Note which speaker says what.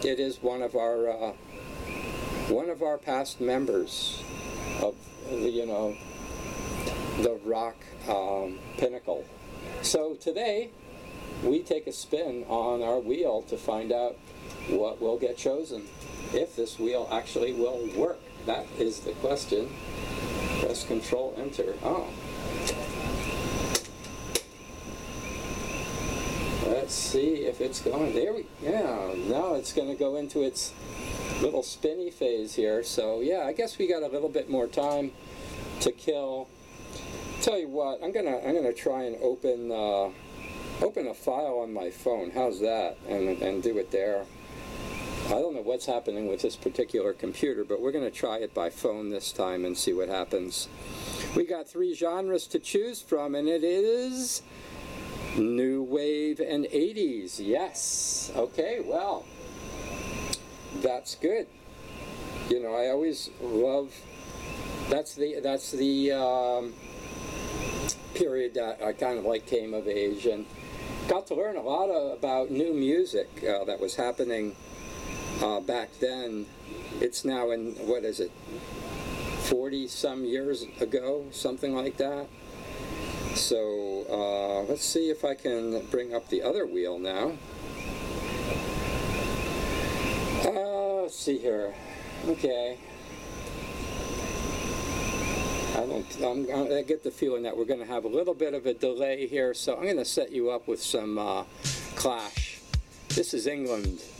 Speaker 1: it is one of our past members of the rock pinnacle. So today we take a spin on our wheel to find out what will get chosen, if this wheel actually will work. That is the question. Press Control Enter. Oh. Let's see if it's going. Now it's going to go into its little spinny phase here. So yeah, I guess we got a little bit more time to kill. Tell you what, I'm gonna try and open a file on my phone. How's that? And do it there. I don't know what's happening with this particular computer, but we're going to try it by phone this time and see what happens. We got 3 genres to choose from, and it is New Wave and 80s. Yes. Okay, well, that's good. You know, I always love, that's the period that I kind of like came of age and got to learn a lot about new music that was happening back then. It's now in, what is it, 40 some years ago, something like that. So let's see if I can bring up the other wheel now. Let's see here. Okay. I get the feeling that we're going to have a little bit of a delay here, so I'm going to set you up with some Clash. This is England.